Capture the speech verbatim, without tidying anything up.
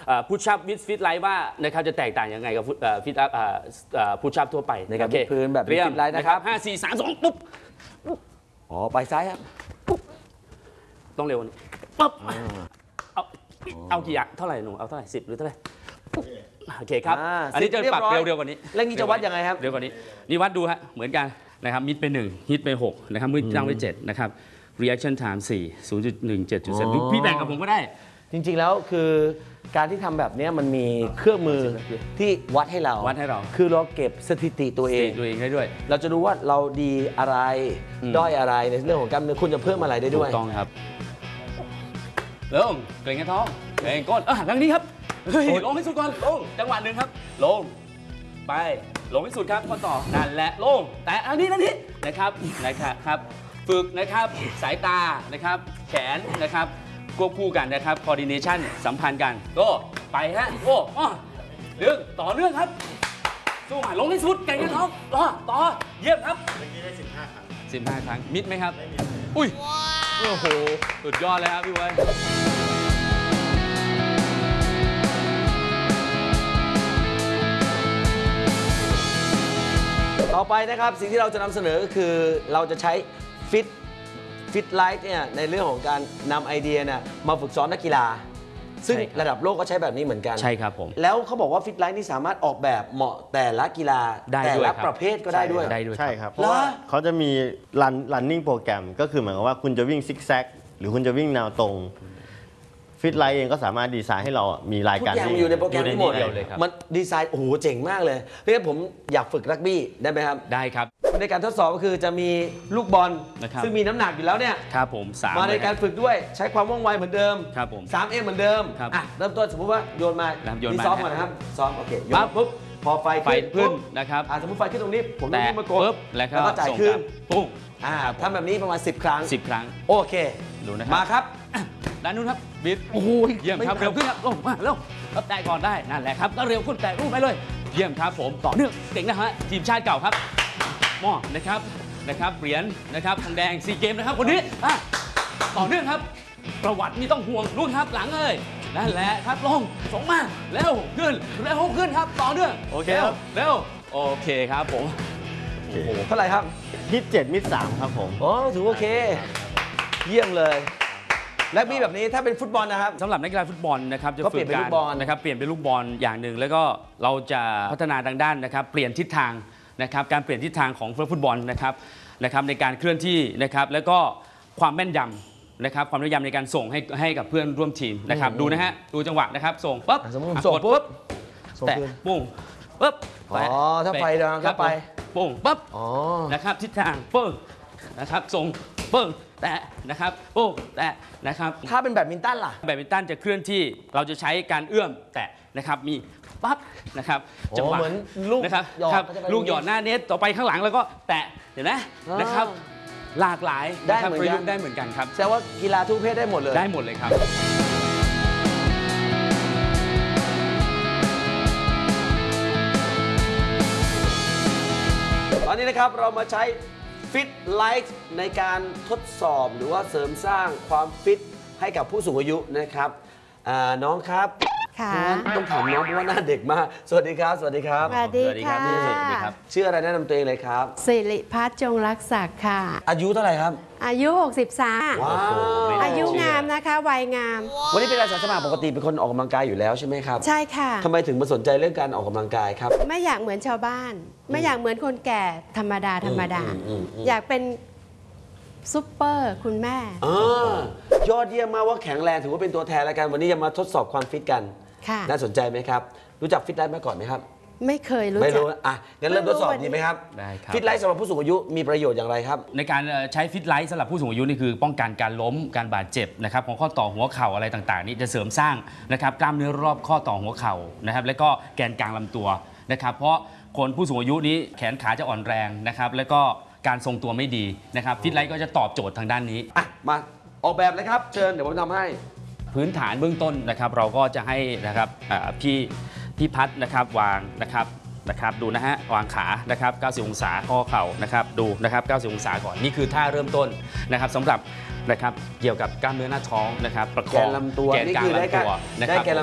พุชชัพวิดฟิตไลท์ว่านะครับจะแตกต่างยังไงกับฟิตอัพพุชชัพทั่วไปนะครับพื้นแบบฟิตไลท์นะครับห้าสี่สามสองปุ๊บอ๋อไปซ้ายครับต้องเร็วปุ๊บเอาเอากี่อย่างเท่าไหร่หนูเอาเท่าไหร่สิบหรือเท่าไหร่โอเคครับอันนี้จะปรับเร็วเร็วกว่านี้แล้วนี่จะวัดยังไงครับเร็วกว่านี้นี่วัดดูฮะเหมือนกันนะครับมิดไปหนึ่งฮิตไปหกนะครับมือตั้งไปเจ็ดนะครับ reaction time สี่ ศูนย์จุดหนึ่งเจ็ดจุดสามพี่แบ่งกับผมก็ได้จริงๆแล้วคือการที่ทำแบบนี้มันมีเครื่องมือที่วัดให้เราวัดให้เราคือเราเก็บสถิติตัวเองตัวเองได้ด้วยเราจะรู้ว่าเราดีอะไรด้อยอะไรในเรื่องของกล้ามเนื้อคุณจะเพิ่มอะไรได้ด้วยถูกต้องครับลงเกร็งกระท้องเกร็งก้นอ่ะทางนี้ครับเฮ้ยลงให้สุดก่อนลงจังหวะหนึ่งครับลงไปลงให้สุดครับข้อต่อนั่นแหละลงแต่อันนี้นั่นนี่นะครับนะครับครับฝึกนะครับสายตานะครับแขนนะครับควบคู่กันนะครับ coordination สัมพันธ์กันโอ้ไปฮะโอ้เรื่องต่อเนื่องครับสู้มาลงให้สุดเก่งกันท็อปต่อต่อเยี่ยมครับเมื่อกี้ได้สิบห้าครั้งสิบห้าครั้งมิดไหมครับไม่มิดอุ้ยโอ้โหสุดยอดเลยครับพี่เว้ยต่อไปนะครับสิ่งที่เราจะนำเสนอก็คือเราจะใช้ฟิตฟิตไลท์เนี่ยในเรื่องของการนำไอเดียเนี่ยมาฝึกซ้อมนักกีฬาซึ่งระดับโลกก็ใช้แบบนี้เหมือนกันใช่ครับผมแล้วเขาบอกว่าฟิตไลท์นี่สามารถออกแบบเหมาะแต่ละกีฬาแต่ละประเภทก็ได้ด้วยได้ด้วยใช่ครับเพราะว่าเขาจะมีรันรันนิ่งโปรแกรมก็คือหมายความว่าคุณจะวิ่งซิกแซกหรือคุณจะวิ่งแนวตรงฟิตไลท์เองก็สามารถดีไซน์ให้เรามีรายการที่อยู่ในโปรแกรมทั้งหมดมันดีไซน์โอ้โหเจ๋งมากเลยเพราะฉะนั้นผมอยากฝึกรักบี้ได้ไหมครับได้ครับในการทดสอบก็คือจะมีลูกบอลซึ่งมีน้ำหนักอยู่แล้วเนี่ยครับผมมาในการฝึกด้วยใช้ความว่องไวเหมือนเดิมครับผมสามเอ็ม เหมือนเดิมอ่ะเริ่มต้นสมมติว่าโยนมามีซ้อมก่อนนะครับซ้อมโอเคโยนปุ๊บพอไฟขึ้นนะครับสมมติไฟขึ้นตรงนี้ผมต้องมากดแล้วก็จ่ายขึ้นปุ๊บทำแบบนี้ประมาณสิบครั้งสิบครั้งโอเคดูนะครับมาครับด้านนู้นครับบิดโอ้โหเยี่ยมครับเร็วขึ้นครับลงมาเร็วแตะก่อนได้นั่นแหละครับก็เร็วขึ้นแตะรูปไปเลยเยี่ยมครับผมต่อเนื่องเก่งนะฮะทีมชาติเก่าครับมอนะครับนะครับเหรียญนะครับทองแดงซีเกมนะครับคนนี้ต่อเนื่องครับประวัตินี่ต้องห่วงรุ่นครับหลังเลยนั่นแหละครับลงส่งมาเร็วขึ้นเร็วขึ้นครับต่อเนื่องโอเคครับเร็วโอเคครับผมโอ้โหเท่าไหร่ครับฮิตเจ็ดมิดสามครับผมโอ้ถือโอเคเยี่ยมเลยและมีแบบนี้ถ้าเป็นฟุตบอลนะครับสำหรับนักกีฬาฟุตบอลนะครับจะเปลี่ยนเป็นลูกบอลนะครับเปลี่ยนเป็นลูกบอลอย่างหนึ่งแล้วก็เราจะพัฒนาทางด้านนะครับเปลี่ยนทิศทางนะครับการเปลี่ยนทิศทางของฟุตบอลนะครับนะครับในการเคลื่อนที่นะครับแล้วก็ความแม่นยำนะครับความแม่นยำในการส่งให้ให้กับเพื่อนร่วมทีมนะครับดูนะฮะดูจังหวะนะครับส่งปุ๊บส่งปุ๊บแต่ปุ้งปุ๊บอ๋อถ้าไฟดังเข้าไปปุ้งปุ๊บนะครับทิศทางปึ้งนะครับส่งปึ้งแต่นะครับโอ้แต่นะครับถ้าเป็นแบดมินตันล่ะแบดมินตันจะเคลื่อนที่เราจะใช้การเอื้อมแต่นะครับมีปั๊บนะครับจังหวะเหมือนลูกนะครับลูกหยอดหน้าเน็ตต่อไปข้างหลังแล้วก็แตะเห็นไหมนะครับหลากหลายได้เหมือนกันได้เหมือนกันครับแสดงว่ากีฬาทุกประเภทได้หมดเลยได้หมดเลยครับตอนนี้นะครับเรามาใช้ฟิตไลท์ในการทดสอบหรือว่าเสริมสร้างความฟิตให้กับผู้สูงอายุนะครับน้องครับค่ะต้องถามน้องเพราะว่าหน้าเด็กมากสวัสดีครับสวัสดีครับสวัสดีค่ะชื่ออะไรแนะนำตัวเองเลยครับสิริพัฒน์จงรักศักดิ์ค่ะอายุเท่าไหร่ครับอายุหกสิบสามว้าวอายุงามนะคะวัยงามวันนี้เป็นอาสาสมัครปกติเป็นคนออกกำลังกายอยู่แล้วใช่ไหมครับใช่ค่ะทำไมถึงมาสนใจเรื่องการออกกำลังกายครับไม่อยากเหมือนชาวบ้านไม่อยากเหมือนคนแก่ธรรมดาธรรมดาอยากเป็นซุปเปอร์คุณแม่ยอดเยี่ยมมากว่าแข็งแรงถือว่าเป็นตัวแทนแล้วกันวันนี้จะมาทดสอบความฟิตกันน่าสนใจไหมครับรู้จักฟิตไลท์มาก่อนไหมครับไม่เคยรู้จักไม่รู้อ่ะงั้นเริ่มทดสอบดีไหมครับได้ครับฟิตไลท์สำหรับผู้สูงอายุมีประโยชน์อย่างไรครับในการใช้ฟิตไลท์สำหรับผู้สูงอายุนี่คือป้องกันการล้มการบาดเจ็บนะครับของข้อต่อหัวเข่าอะไรต่างๆนี่จะเสริมสร้างนะครับกล้ามเนื้อรอบข้อต่อหัวเข่านะครับและก็แกนกลางลำตัวนะครับเพราะคนผู้สูงอายุนี้แขนขาจะอ่อนแรงนะครับและก็การทรงตัวไม่ดีนะครับฟิตไลท์ก็จะตอบโจทย์ทางด้านนี้อ่ะมาออกแบบเลยครับเชิญเดี๋ยวผมทำให้พื้นฐานเบื้องต้นนะครับเราก็จะให้นะครับพี่พี่พัฒนะครับวางนะครับนะครับดูนะฮะวางขานะครับเก้าสิบองศาข้อเข่านะครับดูนะครับเก้าสิบองศาก่อนนี่คือท่าเริ่มต้นนะครับสำหรับนะครับเกี่ยวกับกล้ามเนื้อหน้าท้องนะครับประคองแกนลำตัวแกนกลางลำตัวนะครับได้แกนล